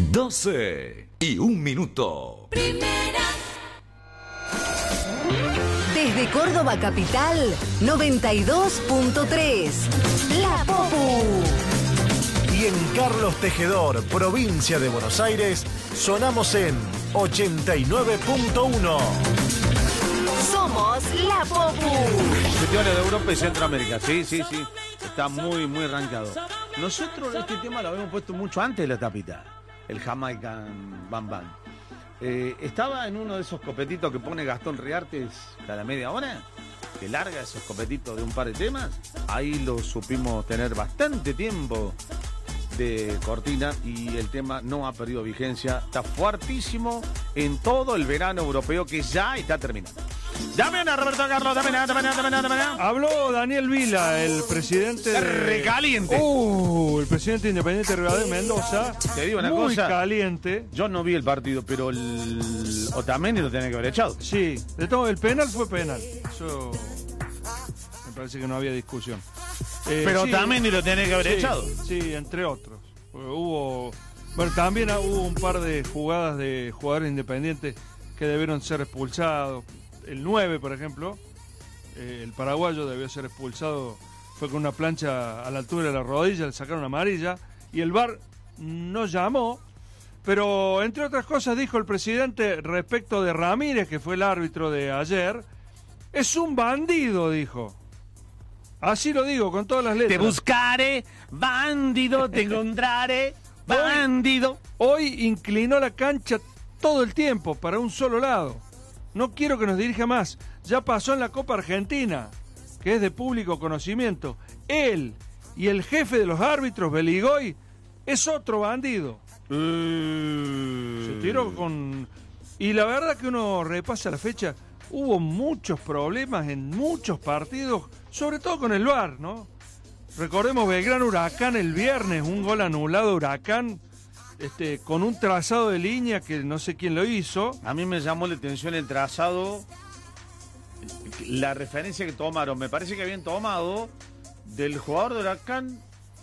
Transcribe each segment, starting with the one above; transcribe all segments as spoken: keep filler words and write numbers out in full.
doce y un minuto. Primera. Desde Córdoba Capital, noventa y dos punto tres. La Popu. Y en Carlos Tejedor, provincia de Buenos Aires, sonamos en ochenta y nueve punto uno. Somos La Popu. Festivales de Europa y Centroamérica, sí, sí, sí. Está muy, muy rankeado. Nosotros este tema lo habíamos puesto mucho antes de la tapita. El Jamaican Bam Bam. Eh, estaba en uno de esos copetitos que pone Gastón Riartes cada media hora, que larga esos copetitos de un par de temas. Ahí lo supimos tener bastante tiempo de cortina y el tema no ha perdido vigencia. Está fuertísimo en todo el verano europeo que ya está terminando. Dame una, Roberto Carlos, dame una, dame una, dame una, dame una. Habló Daniel Vila, el presidente de... Recaliente. Uh, el presidente independiente de Rivadavia de Mendoza. Te digo una muy cosa. Muy caliente. Yo no vi el partido, pero el Otamendi lo tenía que haber echado. Sí, de todo, el penal fue penal. Eso me parece que no había discusión. Eh, pero sí, Otamendi lo tenía que haber sí, echado. Sí, entre otros. Hubo... Bueno, también hubo un par de jugadas de jugadores independientes que debieron ser expulsados. El nueve, por ejemplo, eh, el paraguayo debió ser expulsado, fue con una plancha a la altura de la rodilla, le sacaron amarilla, y el V A R no llamó, pero entre otras cosas dijo el presidente respecto de Ramírez, que fue el árbitro de ayer, es un bandido, dijo. Así lo digo, con todas las letras. Te buscaré, bandido, te encontraré, bandido. Hoy, hoy inclinó la cancha todo el tiempo para un solo lado. No quiero que nos dirija más. Ya pasó en la Copa Argentina, que es de público conocimiento. Él y el jefe de los árbitros, Beligoy, es otro bandido. Uh... Se tiró con... Y la verdad que uno repasa la fecha, hubo muchos problemas en muchos partidos, sobre todo con el V A R, ¿no? Recordemos Belgrano Huracán el viernes, un gol anulado Huracán, Este, con un trazado de línea que no sé quién lo hizo. A mí me llamó la atención el trazado, la referencia que tomaron. Me parece que habían tomado del jugador de Huracán,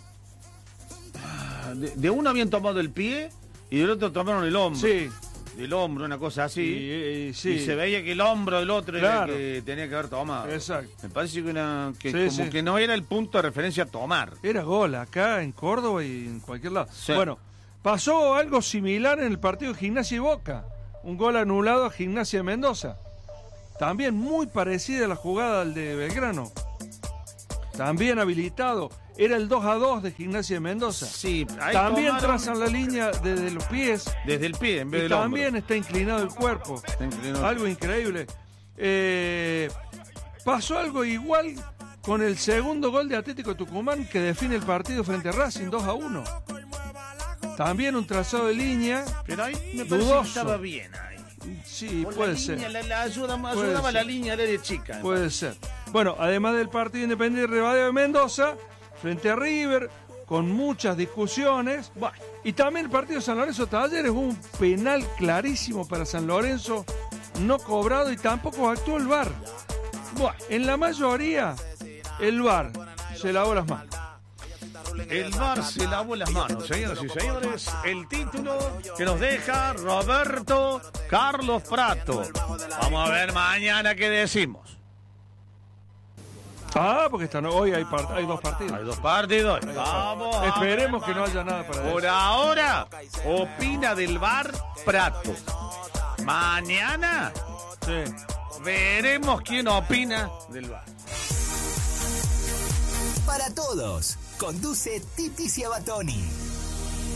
de, de uno habían tomado el pie y del otro tomaron el hombro. Sí. Del hombro, una cosa así. Y, y, sí. Y se veía que el hombro del otro Claro. era el que tenía que haber tomado. Exacto. Me parece que, una, que Sí, como sí. que no era el punto de referencia a tomar. Era gol acá en Córdoba y en cualquier lado. Sí. Bueno, pasó algo similar en el partido de Gimnasia y Boca. Un gol anulado a Gimnasia de Mendoza. También muy parecida a la jugada al de Belgrano. También habilitado. Era el dos a dos de Gimnasia de Mendoza. Sí, ahí también tomaron trazan la línea desde los pies. desde el pie en vez Y del también hombro. está inclinado el cuerpo. Está inclinado. Algo increíble. Eh, pasó algo igual con el segundo gol de Atlético Tucumán que define el partido frente a Racing dos a uno. También un trazado de línea. Pero ahí me parece dudoso. que estaba bien ahí. Sí, Con puede la ser. línea, la, la ayuda, Puede ayudaba ser. la línea de chica. Puede ser. Bueno, además del partido independiente de Rivadavia de Mendoza, frente a River, con muchas discusiones. Bueno, Y también el partido de San Lorenzo Talleres, hubo un penal clarísimo para San Lorenzo, no cobrado y tampoco actuó el V A R. Bueno, en la mayoría, el V A R se lavó las manos. el V A R se lavó las manos, señoras y señores. El título que nos deja Roberto Carlos Prato. Vamos a ver mañana qué decimos. Ah, porque esta no, hoy hay, part- hay dos partidos. Hay dos partidos. Vamos. a Esperemos ver que no haya nada para Por decir. ahora, opina del V A R Prato. Mañana Sí. veremos quién opina del V A R. Para todos, conduce Titi Ciabatoni.